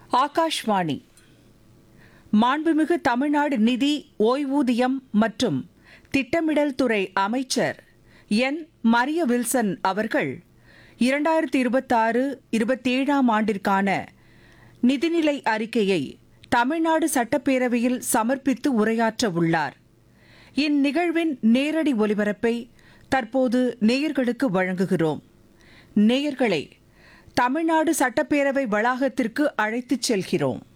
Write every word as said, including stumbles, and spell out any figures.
ஆகாஷ்வாணி. மாண்புமிகு தமிழ்நாடு நிதி ஓய்வூதியம் மற்றும் திட்டமிடல் துறை அமைச்சர் என் மரிய வில்சன் அவர்கள் இரண்டாயிரத்தி இருபத்தாறு இருபத்தேழாம் ஆண்டிற்கான நிதிநிலை அறிக்கையை தமிழ்நாடு சட்டப்பேரவையில் சமர்ப்பித்து உரையாற்ற உள்ளார். இந்நிகழ்வின் நேரடி ஒலிபரப்பை தற்போது நேயர்களுக்கு வழங்குகிறோம். நேயர்களை தமிழ்நாடு சட்டப்பேரவை வளாகத்திற்கு அழைத்துச் செல்கிறோம்.